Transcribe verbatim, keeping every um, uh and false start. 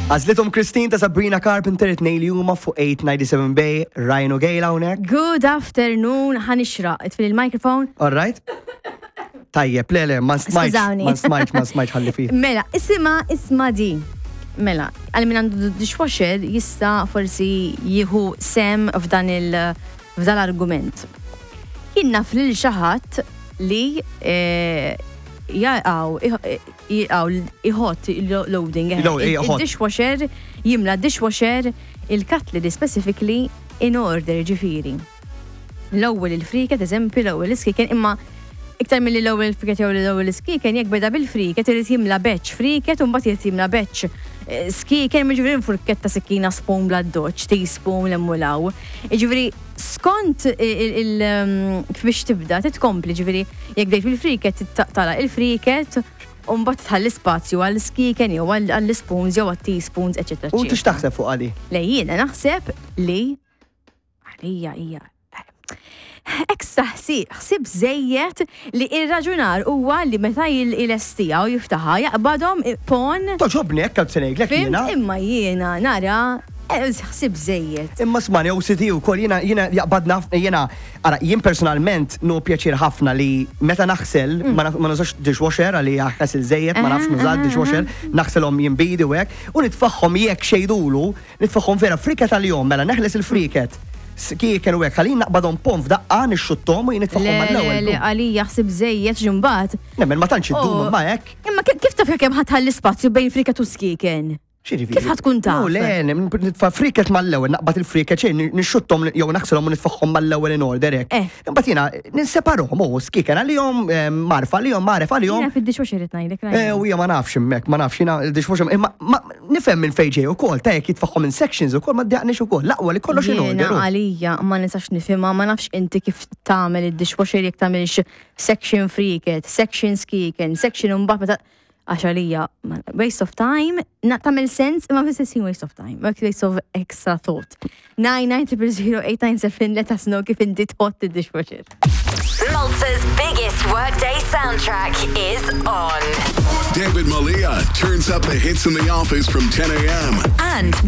Għazlitom Christine ta' Sabrina Carpenter it-nej li huma fuq eight ninety-seven Bay, Ryan O'Gale hawnhekk. Good afternoon, ħanixra. Itfil il-microphone. All right? Tajjeb, le le, ma smajtx, Skużawni. ma smajtx, ma smajtx ħalli fi. Mela, isima, isma di. Mela, għal min għandu dishwasher jista forsi jieħu sem f'dan il f'dan l-argument. Jien naf lil xi ħadd li jaqgħu jaqgħu iħott loading il-dishwasher jimla dishwasher il-katli li specifically in order ġifieri. L-ewwel il-friket, eżempju, l-ewwel iskiken imma iktar milli l-ewwel il-friket jew l-ewwel iskiken jekk beda bil-friket irid jimla beċċ friket u mbagħad irid jimla beċċ skiken miġifieri furketta sikkina spoon bla doċ, teaspoon l-emmulaw. Jiġifieri skont il biex tibda titkompli ġifieri jekk bdejt bil-friket taqtala il-friket u mbagħad tħalli spazju għall-skiken jew għall-spoons jew għat-teaspoons, eċetera. U tix taħseb fuq għali? Le jiena naħseb li għalija hija Eksa ħsib żejjed li ir-raġunar huwa li meta il-estija u jiftaħa jaqbadhom pon. Toġobni hekk qed ngħidlek jiena. Imma jiena nara ħsib żejjed. Imma smani O C D wkoll jiena jiena jaqbadna jiena ara jien personalment nu pjaċir ħafna li meta naħsel ma nużax dishwasher għali ħasel żejjed ma nafx nużad dishwasher naħselhom jinbidi u hekk u nitfaħħom jekk xejdulu nitfaħħom vera friket għal-jom mela neħles il-friket. Kien kienu hekk ħalli naqbadhom pom f'daqqa nixxuttom u jien nitfaħħom mal-ewwel. Le għali jaħsib żejjed ġimbagħad. Nemmen ma tantx iddum ma hekk. Imma kif taf kemm ħadħalli spazju bejn friket u skiken? Kif ħatkun taf? Le, nitfa' friket mal-ewwel naqbad il-friket xejn nixxuttom jew naħselhom u nitfaħħom mal-ewwel in order hekk. Imbagħad jiena ninseparhom u skiken għalihom marfa għalihom maref għalihom. Jiena fid-dishwasher irid ngħidlek. Eh u hija ma nafx hemmhekk, ma nafx jiena il-dishwasher imma nifhem minn fejn ġej ukoll ta' jekk jitfaħħom in sections ukoll ma ddaqniex ukoll l-aqwa li kollox in order. Jiena għalija ma nistax nifhimha ma nafx inti kif tagħmel id-dishwasher jekk tagħmilx section friket, section skiken, section imbagħad għaxalija, waste of time, not tamil sense, imma fissessin waste of time, waste of extra thought. nine nine zero zero eight nine seven, let us know kif inti tħott id-dishwasher. Malta's biggest workday soundtrack is on. David Malia turns up the hits in the office from ten a.m. And